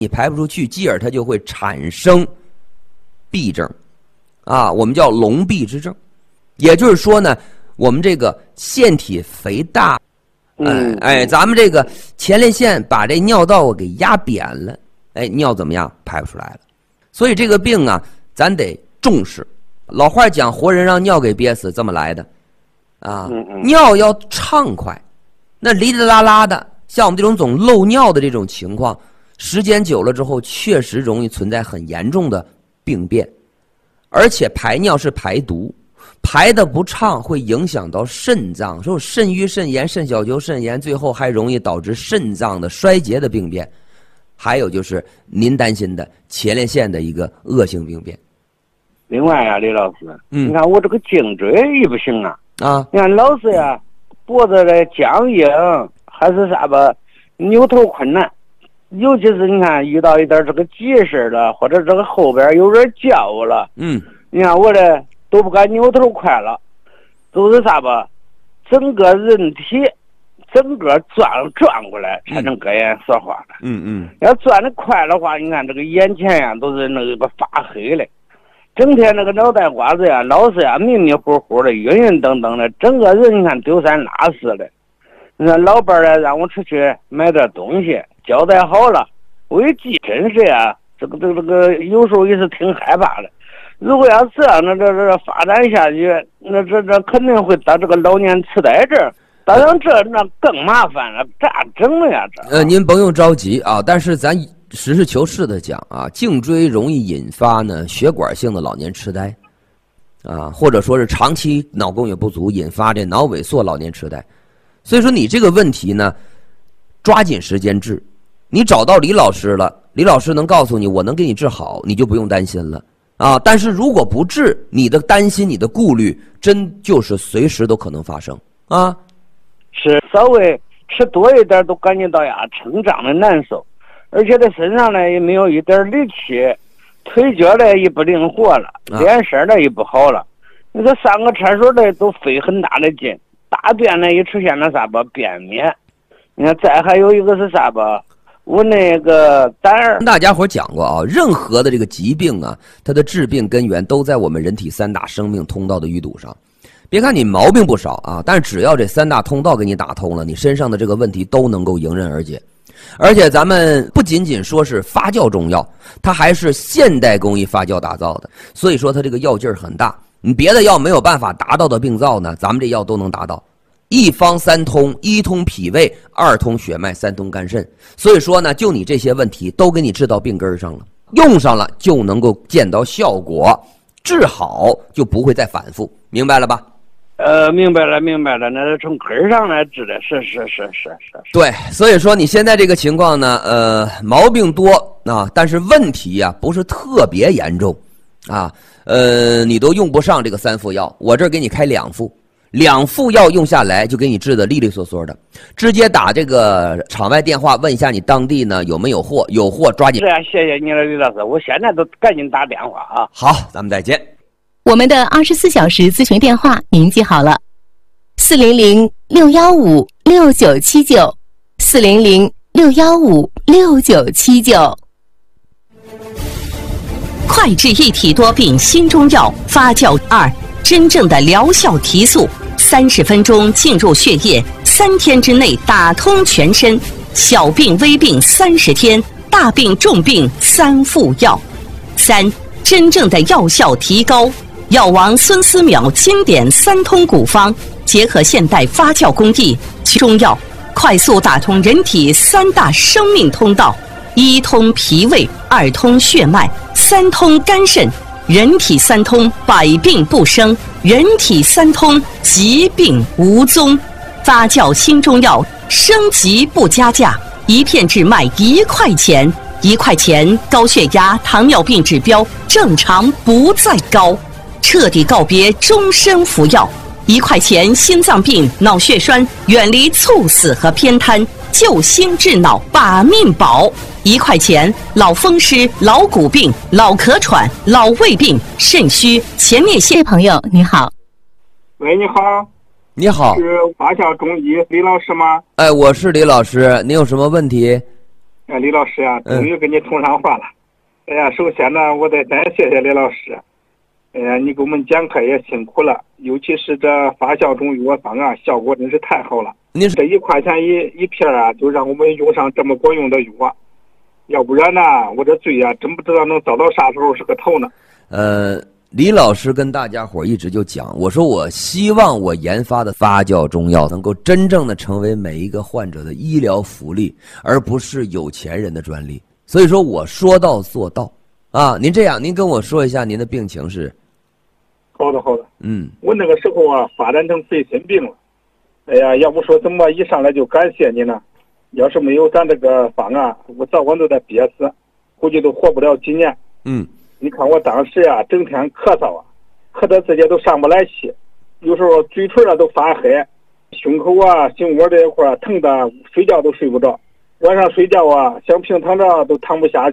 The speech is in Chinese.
你排不出去，继而它就会产生痹症啊，我们叫癃痹之症。也就是说呢，我们这个腺体肥大，咱们这个前列腺把这尿道给压扁了，尿怎么样？排不出来了。所以这个病啊，咱得重视。老话讲，活人让尿给憋死，这么来的啊。尿要畅快，那哩哩啦啦的，像我们这种总漏尿的这种情况，时间久了之后，确实容易存在很严重的病变，而且排尿是排毒。排的不畅会影响到肾脏，说肾盂肾炎、肾小球肾炎，最后还容易导致肾脏的衰竭的病变，还有就是您担心的前列腺的一个恶性病变。 另外呀，李老师，你看我这个颈椎也不行啊，你看老是呀，脖子的僵硬，还是啥吧，扭头困难，尤其是你看遇到一点这个急事了，或者这个后边有人叫我了，你看我这都不敢扭头快了，都是啥吧？整个人体整个转过来才能搁眼说话了。要转得快的话，你看这个眼前呀都是那个发黑的，整天那个脑袋瓜子呀老是呀迷迷糊糊的、晕晕等等的，整个人你看丢三落四的。你看老伴儿让我出去买点东西，交代好了，我一记真是呀，这个有时候也是挺害怕的。如果要这样，那这发展下去，那这肯定会得这个老年痴呆症。当然那更麻烦了，咋整了呀？ 您甭用着急啊，但是咱实事求是的讲啊，颈椎容易引发呢血管性的老年痴呆，啊，或者说是长期脑供血不足引发这脑萎缩老年痴呆。所以说你这个问题呢，抓紧时间治。你找到李老师了，李老师能告诉你，我能给你治好，你就不用担心了。但是如果不治，你的担心、你的顾虑，真就是随时都可能发生啊。 是稍微吃多一点都感觉到呀，成长的难受，而且在身上呢也没有一点力气，腿脚呢也不灵活了，脸色呢也不好了。你说上个厕所呢都费很大的劲，大便呢也出现了啥吧便秘。你看再还有一个是啥吧？我那个胆儿， 大家伙讲过啊，任何的这个疾病啊，它的致病根源都在我们人体三大生命通道的淤堵上。别看你毛病不少啊，但是只要这三大通道给你打通了，你身上的这个问题都能够迎刃而解。而且咱们不仅仅说是发酵中药，它还是现代工艺发酵打造的，所以说它这个药劲儿很大。你别的药没有办法达到的病灶呢，咱们这药都能达到。一方三通，一通脾胃，二通血脉，三通肝肾。所以说呢，就你这些问题都给你治到病根上了，用上了就能够见到效果，治好就不会再反复，明白了吧？ 明白了，那是从根上来治的，是。 对，所以说你现在这个情况呢，毛病多啊，但是问题呀不是特别严重啊，你都用不上这个3副药，我这儿给你开2副。2副药用下来就给你治的利利索索的，直接打这个场外电话问一下你当地呢有没有货，有货抓紧。 是啊，谢谢你了，李老师，我现在都赶紧打电话啊。 好，咱们再见。 我们的24小时咨询电话您记好了，400-615-6979 400-615-6979。 快治一体多病新中药发酵2，真正的疗效提速，30分钟进入血液，3天之内打通全身，小病微病30天，大病重病3副药。3，真正的药效提高，药王孙思邈经典3通古方，结合现代发酵工艺，中药快速打通人体3大生命通道，1通脾胃，2通血脉，3通肝肾。人体3通，百病不生；人体3通，疾病无踪。发酵新中药，升级不加价，一片只卖1块钱，1块钱高血压、糖尿病指标正常不再高，彻底告别终身服药。1块钱心脏病、脑血栓远离猝死和偏瘫，救心治脑把命保。1块钱老风湿、老骨病、老咳喘、老胃病、肾虚、前列腺。 朋友你好。 喂，你好。 你好， 是发酵中医李老师吗？ 我是李老师，您有什么问题？ 李老师啊，终于跟你通上话了。哎呀，首先呢，我得再谢谢李老师。哎呀，你给我们讲课也辛苦了，尤其是这发酵中药方啊，效果真是太好了。 您这1块钱一片啊，就让我们用上这么管用的药，要不然呢，我这罪啊，真不知道能遭到啥时候是个头呢。 李老师跟大家伙一直就讲，我说我希望我研发的发酵中药能够真正的成为每一个患者的医疗福利，而不是有钱人的专利。所以说我说到做到啊。您这样，您跟我说一下您的病情是？ 好的。我那个时候啊，发展成肺心病了。哎呀，要不说怎么一上来就感谢你呢？要是没有咱这个方啊，我早晚都得憋死，估计都活不了几年。你看我当时呀，整天咳嗽啊，咳得自己都上不来气，有时候嘴唇啊都发黑，胸口啊、心窝这一块疼得睡觉都睡不着，晚上睡觉啊，想平躺着都躺不下